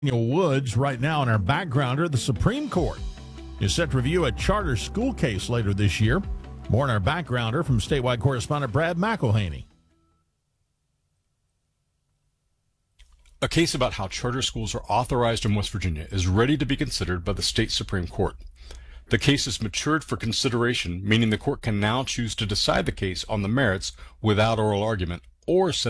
Daniel Woods right now in our backgrounder. The Supreme Court is set to review a charter school case later this year. More in our backgrounder from statewide correspondent Brad McElhaney. A case about how charter schools are authorized in West Virginia is ready to be considered by the state Supreme Court. The case has matured for consideration, meaning the court can now choose to decide the case on the merits without oral argument or set